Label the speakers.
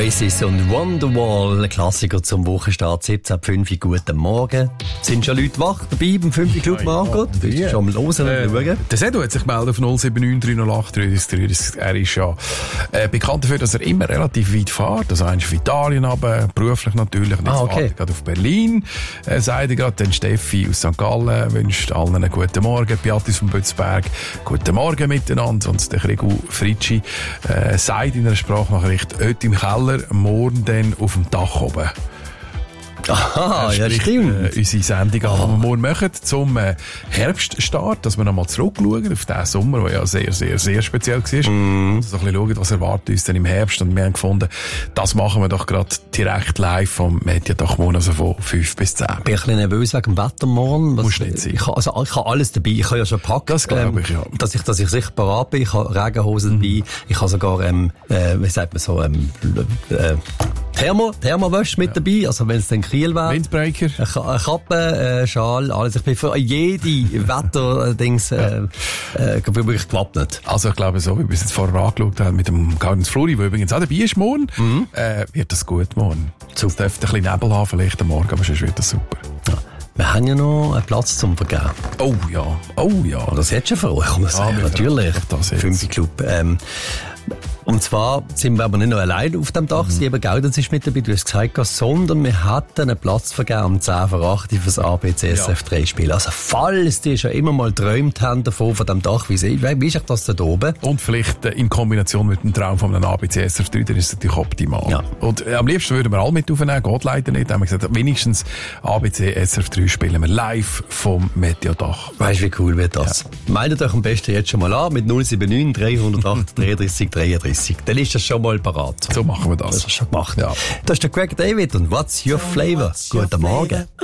Speaker 1: Oasis und Wonderwall, ein Klassiker zum Wochenstart, 17.05 Uhr, guten Morgen. Sind schon Leute wach dabei beim 5 Club, Margot? Du bist schon am Losen und schauen.
Speaker 2: Der Sedo hat sich gemeldet auf 079 308 333. Er ist ja bekannt dafür, dass er immer relativ weit fährt. Also eigentlich auf Italien, aber beruflich natürlich. Und jetzt
Speaker 1: okay.
Speaker 2: gerade auf Berlin. Sagt er gerade, den Steffi aus St. Gallen wünscht allen einen guten Morgen. Beatis von Bützberg, guten Morgen miteinander. Und der Gregor Fritschi sagt in einer Sprachnachricht, heute im Keller, morgen dann auf dem Dach oben.
Speaker 1: Aha, ja, stimmt.
Speaker 2: Unsere Sendung, die wir morgen machen, zum Herbststart, dass wir nochmal zurückschauen auf den Sommer, der ja sehr, sehr, sehr speziell war. Also so ein bisschen schauen, was erwartet uns denn im Herbst. Und wir haben gefunden, das machen wir doch gerade direkt live vom Mediatag morgen, also von 5 bis 10.
Speaker 1: Ich bin ein bisschen nervös wegen dem Wetter morgen.
Speaker 2: Muss nicht sein.
Speaker 1: Ich habe alles dabei. Ich habe ja schon gepackt.
Speaker 2: Das glaube ich, ja.
Speaker 1: Dass ich sicher parat bin. Ich habe Regenhosen dabei. Ich habe sogar, wie sagt man so, Thermowäsche mit dabei. Also wenn es dann Kiel wäre.
Speaker 2: Windbreaker.
Speaker 1: Eine Kappe, Schal, alles. Ich bin für jede Wetterdings wirklich gewappnet.
Speaker 2: Also ich glaube, so wie wir es jetzt vorher angeschaut haben mit dem Gardens Fluri, der übrigens auch dabei ist morgen, wird das gut morgen. Es dürfte ein bisschen Nebel haben vielleicht am Morgen, aber sonst wird das super.
Speaker 1: Ja. Wir haben ja noch einen Platz zum Vergeben.
Speaker 2: Oh ja.
Speaker 1: Und das hättest du für euch, muss man sagen. Natürlich.
Speaker 2: Das
Speaker 1: 5 Club. Und zwar sind wir aber nicht nur allein auf dem Dach, eben Gaudenz ist mit dabei, du hast gesagt, sondern wir hatten einen Platz vergeben am 10 vor 8 für das ABC-SF3-Spiel. Also falls die schon immer mal geträumt haben davon, von dem Dach, wie ist das da oben?
Speaker 2: Und vielleicht in Kombination mit dem Traum von einem ABC-SF3, dann ist es natürlich optimal. Ja. Und am liebsten würden wir alle mit aufnehmen, geht leider nicht. Da haben wir gesagt, wenigstens ABC-SF3 spielen wir live vom Meteodach.
Speaker 1: Weißt du, wie cool wird das? Ja. Meldet euch am besten jetzt schon mal an mit 079 308 33 33. Dann ist das schon mal parat.
Speaker 2: So machen wir das.
Speaker 1: Das hast du schon gemacht.
Speaker 2: Ja.
Speaker 1: Das ist der Greg David und What's Your Flavor? Guten Morgen.